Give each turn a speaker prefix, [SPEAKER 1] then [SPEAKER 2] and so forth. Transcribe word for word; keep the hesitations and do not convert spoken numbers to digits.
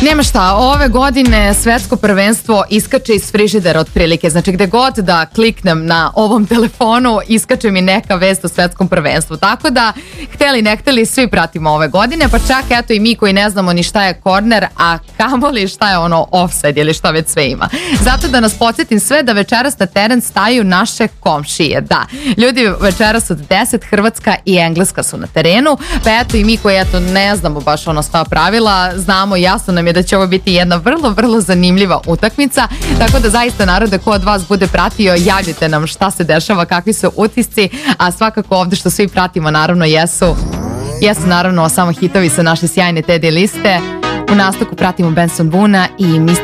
[SPEAKER 1] Nema šta, ove godine svetsko prvenstvo iskače iz frižidera otprilike, znači gde god da kliknem na ovom telefonu iskače mi neka vest o svetskom prvenstvu, tako da hteli ne hteli svi pratimo ove godine, pa čak eto i mi koji ne znamo ni šta je korner, a kamoli šta je ono ofsajd ili šta već sve ima. Zato da nas podsjetim sve da večeras na teren staju naše komšije, da, ljudi večeras od deset Hrvatska i Engleska su na terenu, pa eto i mi koji eto ne znamo baš ono sva pravila, znamo, jasno nam je da će ovo biti jedna vrlo, vrlo zanimljiva utakmica, tako da zaista narode ko od vas bude pratio, javite nam šta se dešava, kakvi su utisci, a svakako ovde što svi pratimo naravno jesu, jesu naravno samo hitovi sa naše sjajne Teddy liste. U nastavku pratimo Benson Boona i mister